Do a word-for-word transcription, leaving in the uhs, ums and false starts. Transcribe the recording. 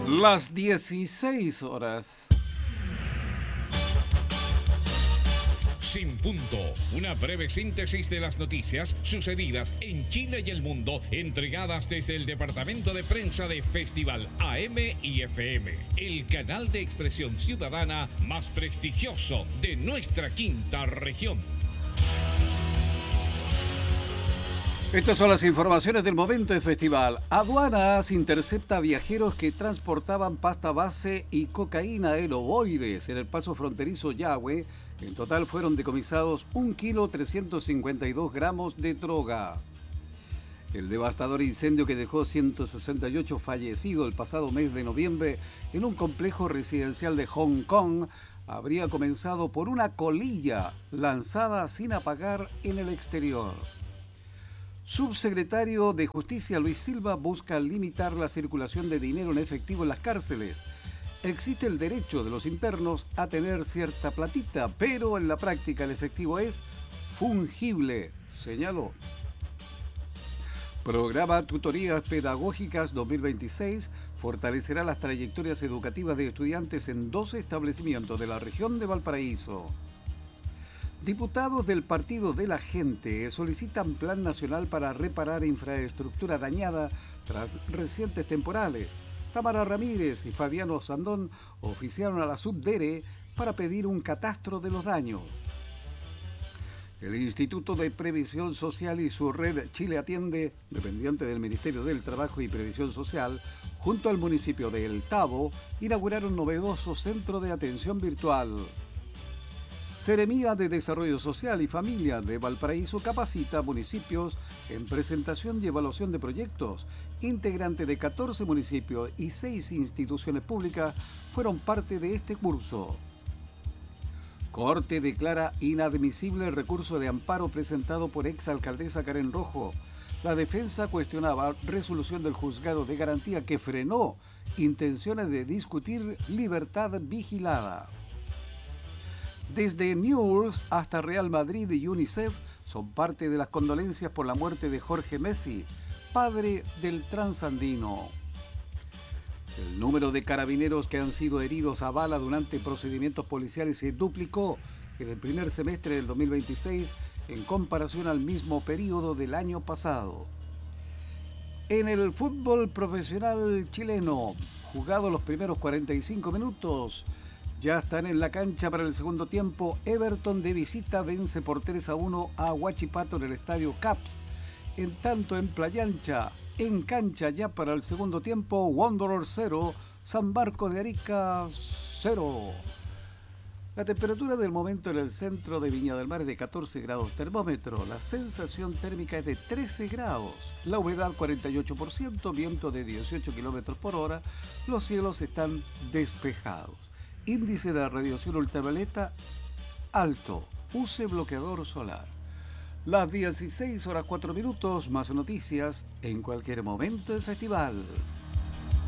Las dieciséis horas. Sin punto, una breve síntesis de las noticias sucedidas en Chile y el mundo, entregadas desde el departamento de prensa de Festival A M y F M, el canal de expresión ciudadana más prestigioso de nuestra quinta región. Estas son las informaciones del momento de festival. Aduanas intercepta viajeros que transportaban pasta base y cocaína en ovoides en el paso fronterizo Yahweh. En total fueron decomisados un kilo trescientos cincuenta y dos gramos de droga. El devastador incendio que dejó ciento sesenta y ocho fallecidos el pasado mes de noviembre en un complejo residencial de Hong Kong habría comenzado por una colilla lanzada sin apagar en el exterior. Subsecretario de Justicia Luis Silva busca limitar la circulación de dinero en efectivo en las cárceles. Existe el derecho de los internos a tener cierta platita, pero en la práctica el efectivo es fungible, señaló. Programa Tutorías Pedagógicas dos mil veintiséis fortalecerá las trayectorias educativas de estudiantes en doce establecimientos de la región de Valparaíso. Diputados del Partido de la Gente solicitan plan nacional para reparar infraestructura dañada tras recientes temporales. Tamara Ramírez y Fabiano Sandón oficiaron a la Subdere para pedir un catastro de los daños. El Instituto de Previsión Social y su red Chile Atiende, dependiente del Ministerio del Trabajo y Previsión Social, junto al municipio de El Tabo, inauguraron un novedoso centro de atención virtual. Seremía de Desarrollo Social y Familia de Valparaíso capacita a municipios en presentación y evaluación de proyectos. Integrantes de catorce municipios y seis instituciones públicas fueron parte de este curso. Corte declara inadmisible el recurso de amparo presentado por exalcaldesa Karen Rojo. La defensa cuestionaba resolución del juzgado de garantía que frenó intenciones de discutir libertad vigilada. Desde Newell's hasta Real Madrid y UNICEF son parte de las condolencias por la muerte de Jorge Messi, padre del transandino. El número de carabineros que han sido heridos a bala durante procedimientos policiales se duplicó en el primer semestre del dos mil veintiséis en comparación al mismo periodo del año pasado. En el fútbol profesional chileno, jugados los primeros cuarenta y cinco minutos, ya están en la cancha para el segundo tiempo. Everton de visita vence por tres a uno a Huachipato en el estadio Caps. En tanto en Playa Ancha, en cancha ya para el segundo tiempo, Wanderers cero, San Marcos de Arica cero. La temperatura del momento en el centro de Viña del Mar es de catorce grados termómetro. La sensación térmica es de trece grados. La humedad cuarenta y ocho por ciento, viento de dieciocho kilómetros por hora. Los cielos están despejados. Índice de radiación ultravioleta alto. Use bloqueador solar. Las dieciséis horas cuatro minutos, más noticias en cualquier momento del festival.